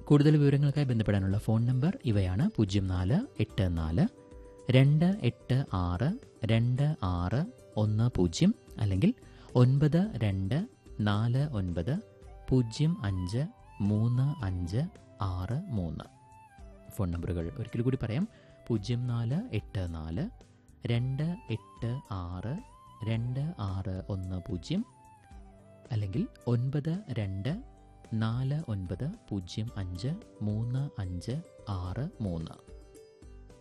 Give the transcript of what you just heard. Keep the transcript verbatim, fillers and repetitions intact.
കൂടുതൽ വിവരങ്ങൾക്കായി ബന്ധപ്പെടാനുള്ള ഫോൺ നമ്പർ ഇവയാണ്: പൂജ്യം നാല് എട്ട് നാല് രണ്ട് എട്ട് ആറ് രണ്ട് ആറ് ഒന്ന് പൂജ്യം അല്ലെങ്കിൽ ഒൻപത് രണ്ട് നാല് ഒൻപത് പൂജ്യം അഞ്ച് മൂന്ന് അഞ്ച് ആറ് മൂന്ന്. ഫോൺ നമ്പറുകൾ ഒരിക്കൽ കൂടി പറയാം: പൂജ്യം നാല് എട്ട് നാല് രണ്ട് എട്ട് ആറ് രണ്ട് ആറ് ഒന്ന് പൂജ്യം അല്ലെങ്കിൽ ഒൻപത് രണ്ട് നാല് ഒൻപത് പൂജ്യം അഞ്ച് മൂന്ന് അഞ്ച് ആറ് മൂന്ന്.